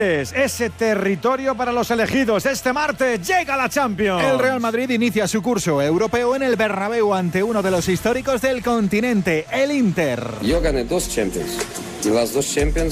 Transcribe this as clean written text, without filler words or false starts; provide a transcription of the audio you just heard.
Ese territorio para los elegidos. Este martes llega la Champions. El Real Madrid inicia su curso europeo en el Bernabéu ante uno de los históricos del continente, el Inter. Yo gané 2 Champions. Y las 2 Champions